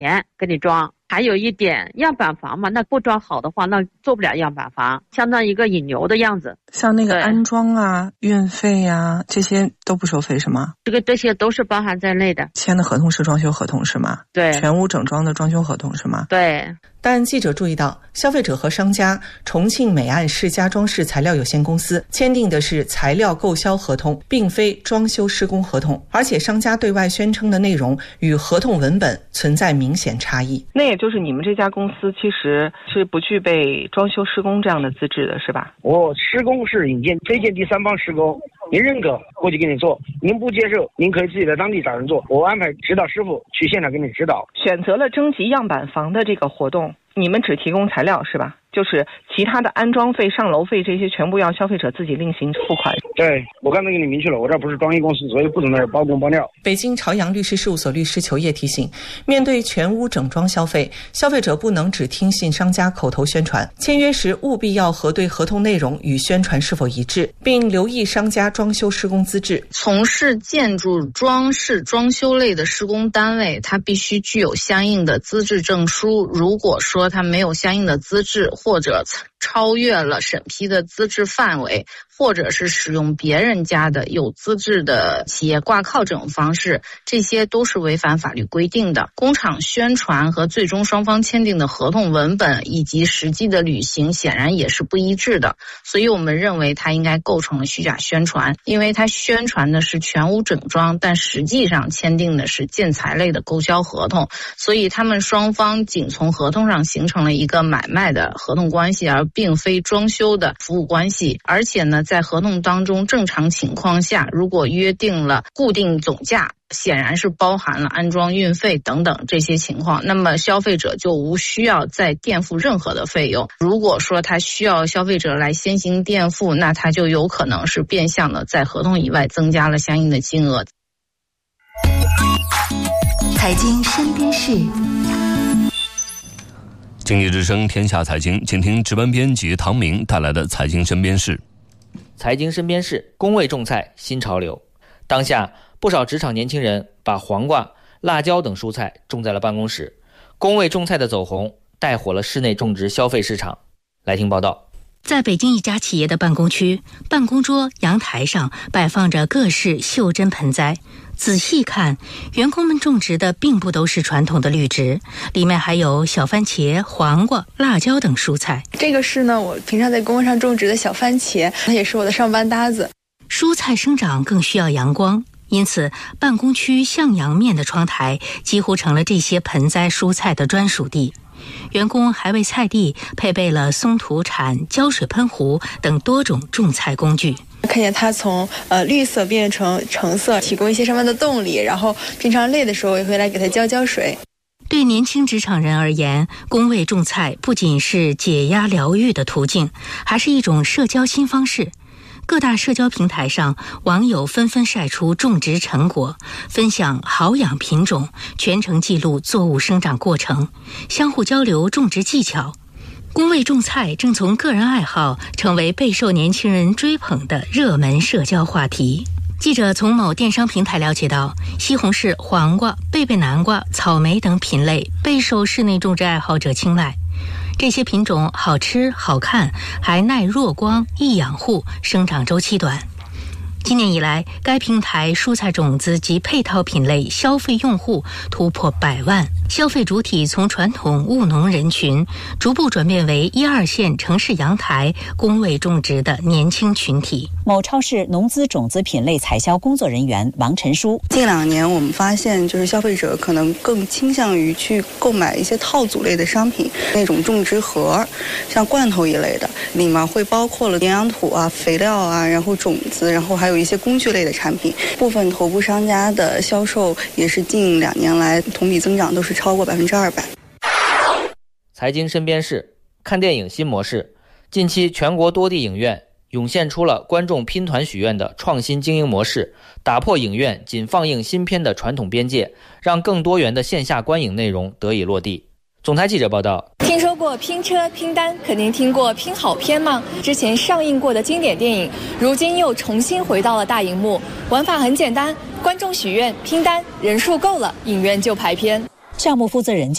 钱给你装。还有一点，样板房嘛，那不装好的话，那做不了样板房，相当于一个引流的样子。 像那个安装啊、运费啊，这些都不收费是吗？ 这些都是包含在内的。 签的合同是装修合同是吗？ 对， 全屋整装的装修合同是吗？ 对。 但记者注意到，消费者和商家重庆美岸世家装饰材料有限公司签订的是材料购销合同，并非装修施工合同，而且商家对外宣称的内容与合同文本存在明显差异。 那也就是你们这家公司其实是不具备装修施工这样的资质的是吧？ 我施工是引荐推荐第三方施工，您认可过去给你做，您不接受您可以自己在当地找人做，我安排指导师傅去现场给你指导。 选择了征集样板房的这个活动，你们只提供材料是吧？就是其他的安装费、上楼费这些全部要消费者自己另行付款。 对，我刚才给你明确了，我这不是装修公司，所以不能包工包料。 北京朝阳律师事务所律师裘烨提醒，面对全屋整装消费，消费者不能只听信商家口头宣传，签约时务必要核对合同内容与宣传是否一致，并留意商家装修施工资质。 从事建筑装饰装修类的施工单位，它必须具有相应的资质证书。如果说它没有相应的资质，或者超越了审批的资质范围，或者是使用别人家的有资质的企业挂靠这种方式，这些都是违反法律规定的。工厂宣传和最终双方签订的合同文本以及实际的履行显然也是不一致的，所以我们认为它应该构成了虚假宣传，因为它宣传的是全屋整装，但实际上签订的是建材类的购销合同，所以他们双方仅从合同上形成了一个买卖的合同关系，而并非装修的服务关系。而且呢，在合同当中正常情况下，如果约定了固定总价，显然是包含了安装运费等等这些情况，那么消费者就无需要再垫付任何的费用。如果说他需要消费者来先行垫付，那他就有可能是变相的在合同以外增加了相应的金额。 财经身边事， 经济之声天下财经，请听值班编辑唐明带来的财经身边事。 财经身边事，工位种菜新潮流。当下不少职场年轻人把黄瓜、辣椒等蔬菜种在了办公室，工位种菜的走红带火了室内种植消费市场。来听报道。 在北京一家企业的办公区，办公桌、阳台上摆放着各式袖珍盆栽。仔细看，员工们种植的并不都是传统的绿植，里面还有小番茄、黄瓜、辣椒等蔬菜。 这个是呢，我平常在工位上种植的小番茄，它也是我的上班搭子。 蔬菜生长更需要阳光，因此办公区向阳面的窗台几乎成了这些盆栽蔬菜的专属地。员工还为菜地配备了松土铲、浇水喷壶等多种种菜工具。 看见它从绿色变成橙色，提供一些上班的动力，然后平常累的时候也会来给它浇水。 对年轻职场人而言，工位种菜不仅是解压疗愈的途径，还是一种社交新方式。各大社交平台上，网友纷纷晒出种植成果，分享好养品种，全程记录作物生长过程，相互交流种植技巧。工位种菜正从个人爱好成为备受年轻人追捧的热门社交话题。记者从某电商平台了解到，西红柿、黄瓜、贝贝南瓜、草莓等品类备受室内种植爱好者青睐。这些品种好吃好看，还耐弱光、易养护，生长周期短。今年以来，该平台蔬菜种子及配套品类消费用户突破100万，消费主体从传统务农人群逐步转变为1、2线城市阳台工位种植的年轻群体。 某超市农资种子品类采销工作人员王晨书： 近2年我们发现，就是消费者可能更倾向于去购买一些套组类的商品，那种种植盒，像罐头一类的，里面会包括了营养土啊、肥料啊，然后种子，然后还有一些工具类的产品。部分头部商家的销售也是近2年来同比增长都是超过200%。 财经身边事，看电影新模式。近期全国多地影院涌现出了观众拼团许愿的创新经营模式，打破影院仅放映新片的传统边界，让更多元的线下观影内容得以落地。总台记者报道。 听说过拼车拼单，肯定听过拼好片吗？之前上映过的经典电影，如今又重新回到了大荧幕。玩法很简单，观众许愿拼单，人数够了，影院就排片。 项目负责人